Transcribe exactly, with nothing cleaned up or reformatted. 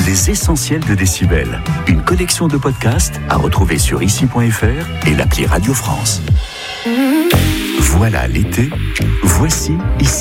les essentiels de Décibel. Une collection de podcasts à retrouver sur ici point f r et l'appli Radio France. Voilà l'été, voici Ici.